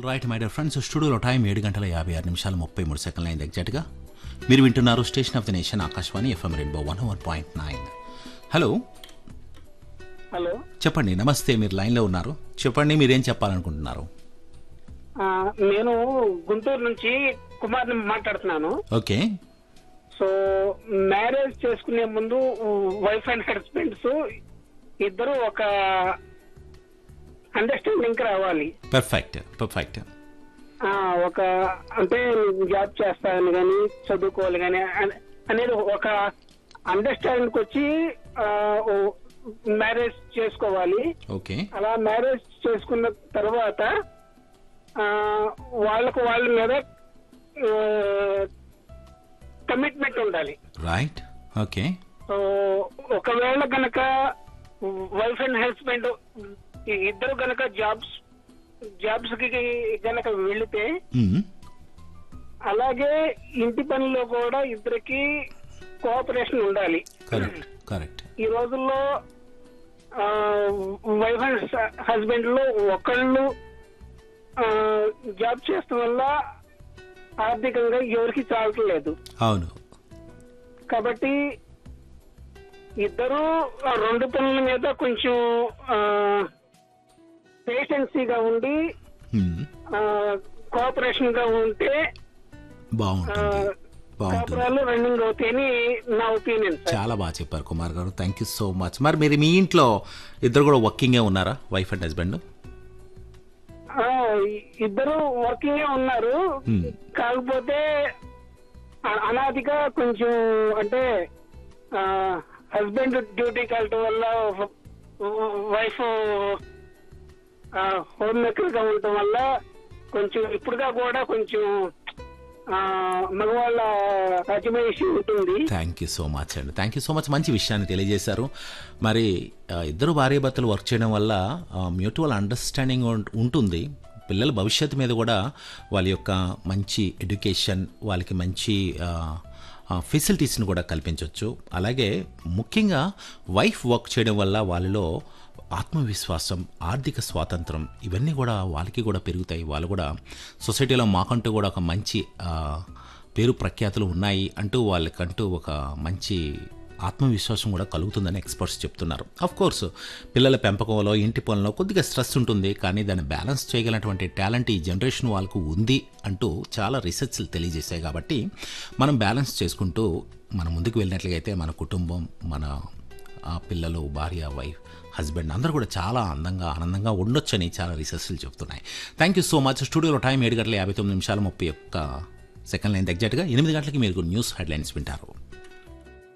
Right my dear friends, స్టూడియోలో time 7:56 అయింది ఎగ్జాక్ట్గా. మీరు వింటున్నారు station of the nation Akashvani FM rainbow 101.9. Hello hello, చెప్పండి. నమస్తే, మీరు లైన్లో ఉన్నారు. చెప్పండి, మీరేం చెప్పాలనుకుంటున్నారు? నేను గుంటూరు నుంచి కుమార్ని మాట్లాడుతున్నాను. ఓకే. సో మ్యారేజ్ చేసుకునే ముందు వైఫ్ అండ్ హస్బెండ్స్ ఇద్దరు ఒక అండర్స్టాండింగ్ రావాలి. పర్ఫెక్ట్. ఒక అంటే జాబ్ చేస్తాను కానీ చదువుకోవాలి కానీ అనేది ఒక అండర్స్టాండింగ్ వచ్చి మ్యారేజ్ చేసుకోవాలి. ఓకే. అలా మ్యారేజ్ చేసుకున్న తర్వాత వాళ్ళ మీద కమిట్మెంట్ ఉండాలి. రైట్. ఓకే. సో ఒకవేళ గనక వైఫ్ అండ్ హస్బెండ్ ఇద్దరు గనక జాబ్స్ కి గనక వెళితే అలాగే ఇంటి పనిలో కూడా ఇద్దరికి కోఆపరేషన్ ఉండాలి. కరెక్ట్. ఈ రోజుల్లో వైఫ్ అండ్ హస్బెండ్ లో ఒకళ్ళు జాబ్ చేస్తడం వల్ల ఆర్థికంగా ఎవరికి చాలట్లేదు. అవును. కాబట్టి ఇద్దరు రెండు పనుల మీద కొంచెం పేషెన్సీగా ఉండి కోఆపరేషన్ గా ఉంటే కాపురాలు రన్నింగ్ అవుతాయని నా ఒపీనియన్. చాలా బాగా చెప్పారు కుమార్ గారు, థ్యాంక్ యూ సో మచ్. మరి మీరు మీ ఇంట్లో ఇద్దరు కూడా వర్కింగే ఉన్నారా, వైఫ్ అండ్ హస్బెండ్? ఇద్దరు వర్కింగే ఉన్నారు. కాకపోతే అనాదిగా కొంచెం అంటే హస్బెండ్ డ్యూటీకి వెళ్ళటం వల్ల వైఫ్ హోమ్ మేకర్ గా ఉండటం వల్ల కొంచెం ఇప్పుడుగా కూడా కొంచెం మగవాళ్ళ అజమాయిషి ఉంటుంది. థ్యాంక్ యూ సో మచ్ అండి, థ్యాంక్ యూ సో మచ్. మంచి విషయాన్ని తెలియజేశారు. మరి ఇద్దరు భార్యాభర్తలు వర్క్ చేయడం వల్ల మ్యూచువల్ అండర్స్టాండింగ్ ఉంటుంది. పిల్లల భవిష్యత్తు మీద కూడా వాళ్ళ యొక్క మంచి ఎడ్యుకేషన్, వాళ్ళకి మంచి ఫెసిలిటీస్ని కూడా కల్పించవచ్చు. అలాగే ముఖ్యంగా వైఫ్ వర్క్ చేయడం వల్ల వాళ్ళలో ఆత్మవిశ్వాసం, ఆర్థిక స్వాతంత్రం ఇవన్నీ కూడా వాళ్ళకి కూడా పెరుగుతాయి. వాళ్ళు కూడా సొసైటీలో మాకంటూ కూడా ఒక మంచి పేరు ప్రఖ్యాతులు ఉన్నాయి అంటూ వాళ్ళకంటూ ఒక మంచి ఆత్మవిశ్వాసం కూడా కలుగుతుందని ఎక్స్పర్ట్స్ చెప్తున్నారు. ఆఫ్ కోర్స్ పిల్లల పెంపకంలో, ఇంటి పనుల్లో కొద్దిగా స్ట్రెస్ ఉంటుంది, కానీ దాన్ని బ్యాలెన్స్ చేయగలటువంటి టాలెంట్ ఈ జనరేషన్ వాళ్ళకు ఉంది అంటూ చాలా రీసెర్చ్లు తెలియజేశాయి. కాబట్టి మనం బ్యాలెన్స్ చేసుకుంటూ మనం ముందుకు వెళ్ళినట్లయితే మన కుటుంబం, మన పిల్లలు, భార్య, వైఫ్, హస్బెండ్ అందరూ కూడా చాలా ఆనందంగా ఉండొచ్చని చాలా రీసెర్చ్లు చెప్తున్నాయి. Thank you so much. స్టూడియోలో టైం 7:59 అయింది ఎగ్జాక్ట్గా. 8 గంటలకి మీరు న్యూస్ హెడ్లైన్స్ వింటారు.